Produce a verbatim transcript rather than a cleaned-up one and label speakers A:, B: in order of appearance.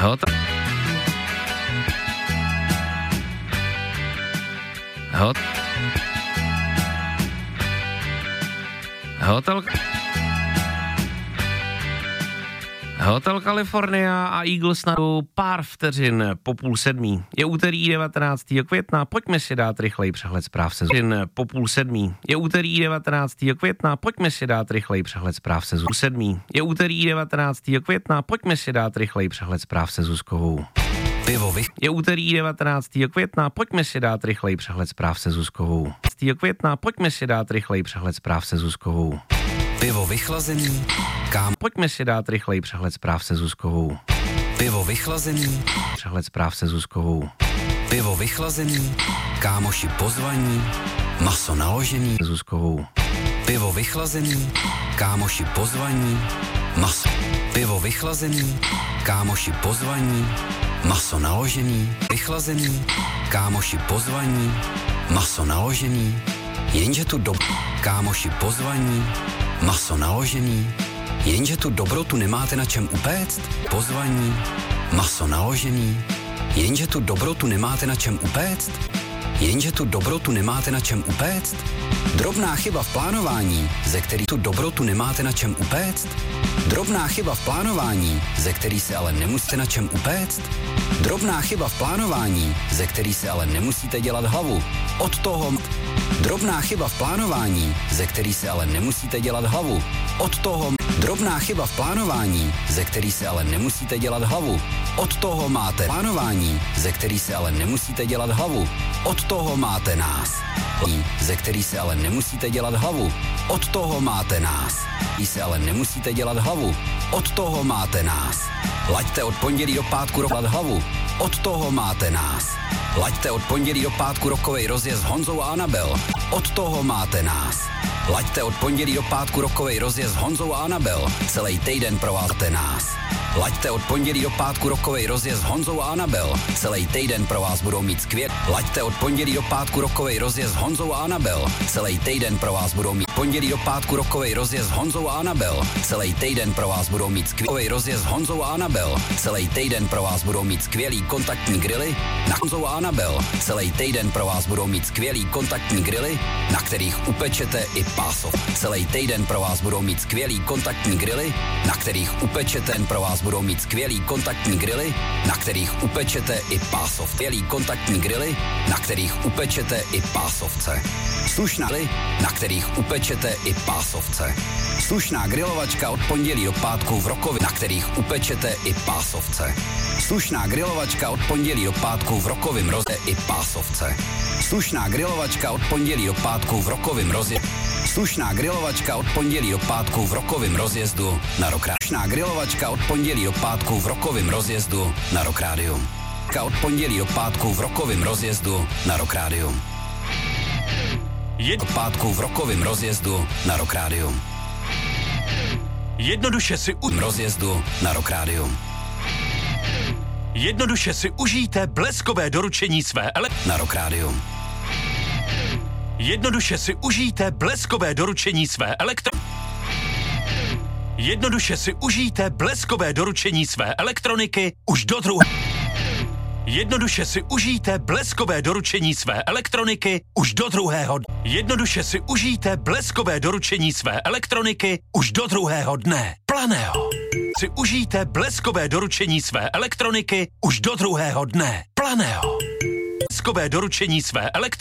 A: Hotel. Hot. Hotel. Hotel California a Eagles na pár vteřin po půl sedmí. Je úterý devatenáctého května, pojďme si dát rychlej přehled zpráv sezóny. Po půl sedmí. Je úterý devatenáctého května, pojďme si dát rychlej přehled zpráv sezóny. sedmý. Je úterý devatenáctého května, pojďme si dát rychlej přehled zpráv se Zuzkovou. Pivovi. Je úterý devatenáctého května, pojďme si dát rychlej přehled zpráv se Zuzkovou. devatenáctého května, pojďme si dát rychlej přehled zpráv se Zuzkovou. Pivo vychlazený. Kam? Pojďme si dát rychlej přehled zpráv se Zuzkovou. Pivo vychlazený. Přehled zpráv se Zuzkovou. Pivo vychlazený. Kámoši pozvaní. Maso naložený. Se Zuzkovou. Pivo vychlazený. Kámoši pozvaní. Maso. Pivo vychlazený. Kámoši pozvaní. Maso naložený. Vychlazený. Kámoši pozvaní. Maso naložený. Jenže tu do... Kámoši pozvaní. Maso naložený, jenže tu dobrotu nemáte na čem upéct? Pozvaní, maso naložený, jenže tu dobrotu nemáte na čem upéct? Jenže tu dobrotu nemáte na čem upéct? Drobná chyba v plánování, ze který tu dobrotu nemáte na čem upéct? Drobná chyba v plánování, ze který se ale nemusíte na čem upéct? Drobná chyba v plánování, ze který se ale nemusíte dělat hlavu. Od toho... Drobná chyba v plánování, ze který se ale nemusíte dělat hlavu. Od toho... Drobná chyba v plánování, ze který se ale nemusíte dělat hlavu. Od toho máte plánování, ze který se ale nemusíte dělat hlavu. Od toho máte nás, ze který se ale nemusíte dělat hlavu. Od toho máte nás, i se ale nemusíte dělat hlavu. Od toho máte nás. Laďte od pondělí do pátku rokat hlavu. Od toho máte nás. Laďte od pondělí do pátku rokovej rozjezd s Honzou a Anabel. Od toho máte nás. Laďte od pondělí do pátku rokovej rozjezd s Honzou a Anabel. Celý týden provázte nás. Laďte od pondělí do pátku rokovej rozjezd s Honzou a Anabel. Celý týden pro vás budou mít skvěl. Laďte od pondělí do pátku rokovej rozjezd s Honzou a Anabel. Celý týden pro vás budou mít pondělí do pátku rokovej rozjezd s Honzou a Anabel. Celý týden pro vás budou mít skvělý rozjezd s Honzou a Anabel. Celý týden pro vás budou mít skvělý kontaktní grily na Honzou a Anabel. Celý týden pro vás budou mít skvělý kontaktní grily, na kterých upečete i pásov. Celý týden pro vás budou mít skvělý kontaktní grily, na kterých upečete pro vás budou mít skvělý kontaktní grily, na kterých upečete i pásov. Skvělý kontaktní grily, na kterých upečete i pásovce. Slušná grily, na kterých upečete i pásovce. Slušná grilovačka od pondělí do pátku v Rokově, na kterých upečete i pásovce. Slušná grilovačka od pondělí do pátku v Rokovém roze i pásovce. Slušná grilovačka od pondělí do pátku v Rokovém rozjezdu. Slušná grilovačka od pondělí do pátku v Rokovém rozjezdu na Rock Radio. Slušná grilovačka od pondělí do pátku v Rokovém rozjezdu na Rock Radio. Od pondělí do pátku v Rokovém rozjezdu na Rock Radio. Od pátku v Rokovém rozjezdu na Rock Radio.
B: Jednoduše si u...
A: rozjezdu na Rock Radio.
B: Jednoduše si užijte bleskové doručení své ele...
A: na Rock Radio.
B: Jednoduše si užijte bleskové doručení své elektro... Jednoduše si užijte bleskové doručení své elektroniky už do druhé... Jednoduše si užijte bleskové doručení své elektroniky už do druhého... Jednoduše si užijte bleskové doručení své elektroniky už do druhého dne. Planého. Si užijte bleskové doručení své elektroniky už do druhého dne. Planého. Bleskové doručení své elektroniky